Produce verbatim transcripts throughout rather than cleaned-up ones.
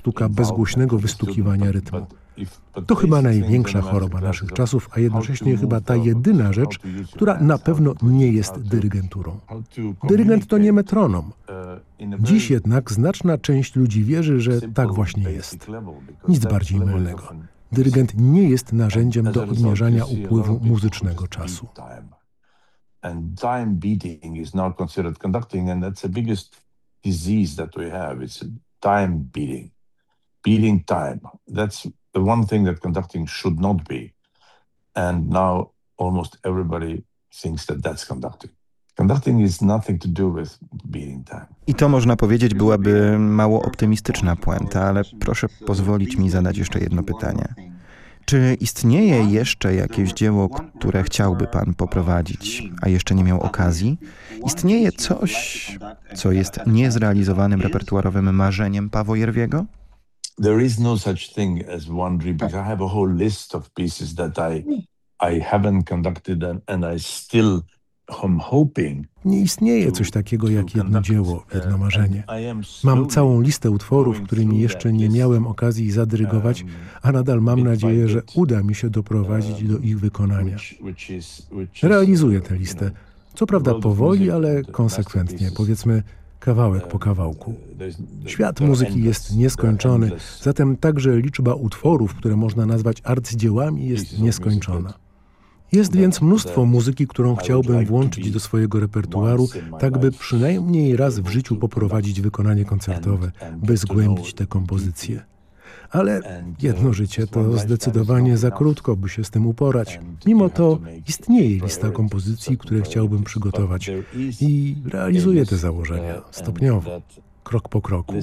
sztuka bezgłośnego wystukiwania rytmu. To chyba największa choroba naszych czasów, a jednocześnie chyba ta jedyna rzecz, która na pewno nie jest dyrygenturą. Dyrygent to nie metronom. Dziś jednak znaczna część ludzi wierzy, że tak właśnie jest. Nic bardziej mylnego. Dyrygent nie jest narzędziem do odmierzania upływu muzycznego czasu. And time beating is now considered conducting, and that's the biggest disease that we have. It's time beating. Beating time. That's the one thing that conducting should not be. And now almost everybody thinks that that's conducting. Conducting is nothing to do with beating time. I to, można powiedzieć, byłaby mało optymistyczna puenta, ale proszę pozwolić mi zadać jeszcze jedno pytanie. Czy istnieje jeszcze jakieś dzieło, które chciałby pan poprowadzić, a jeszcze nie miał okazji? Istnieje coś, co jest niezrealizowanym repertuarowym marzeniem Pavo Jerviego? There is no such thing as one dream, because I have a whole list of pieces that I I haven't conducted and, and I still am hoping. Nie istnieje coś takiego jak jedno dzieło, jedno marzenie. Mam całą listę utworów, którymi jeszcze nie miałem okazji zadyrygować, a nadal mam nadzieję, że uda mi się doprowadzić do ich wykonania. Realizuję tę listę. Co prawda powoli, ale konsekwentnie, powiedzmy kawałek po kawałku. Świat muzyki jest nieskończony, zatem także liczba utworów, które można nazwać arcydziełami, jest nieskończona. Jest więc mnóstwo muzyki, którą chciałbym włączyć do swojego repertuaru, tak by przynajmniej raz w życiu poprowadzić wykonanie koncertowe, by zgłębić te kompozycje. Ale jedno życie to zdecydowanie za krótko, by się z tym uporać. Mimo to istnieje lista kompozycji, które chciałbym przygotować i realizuję te założenia stopniowo, krok po kroku.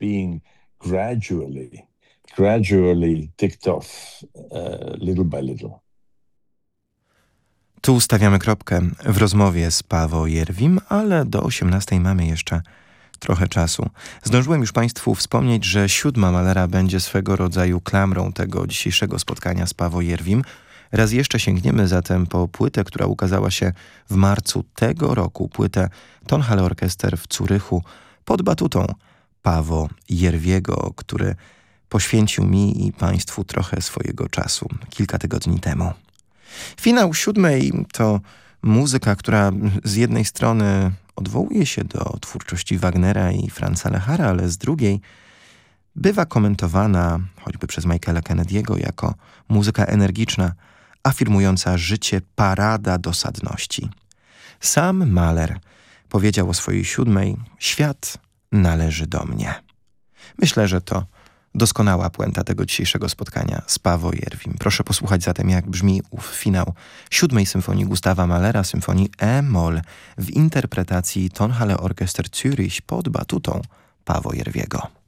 Gradually ticked off, little by little. Tu stawiamy kropkę w rozmowie z Pavo Jervim, ale do osiemnastej mamy jeszcze trochę czasu. Zdążyłem już Państwu wspomnieć, że siódma Mahlera będzie swego rodzaju klamrą tego dzisiejszego spotkania z Pavo Jervim. Raz jeszcze sięgniemy zatem po płytę, która ukazała się w marcu tego roku. Płytę Tonhalle Orchester w Zurychu pod batutą Pavo Jerviego, który poświęcił mi i Państwu trochę swojego czasu kilka tygodni temu. Finał siódmej to muzyka, która z jednej strony odwołuje się do twórczości Wagnera i Franza Lehara, ale z drugiej bywa komentowana choćby przez Michaela Kennedy'ego jako muzyka energiczna, afirmująca życie parada dosadności. Sam Mahler powiedział o swojej siódmej: świat należy do mnie. Myślę, że to doskonała puenta tego dzisiejszego spotkania z Pavo Jervim. Proszę posłuchać zatem, jak brzmi ów finał siódmej symfonii Gustawa Mahlera, symfonii E-moll w interpretacji Tonhalle Orchester Zürich pod batutą Pavo Jerviego.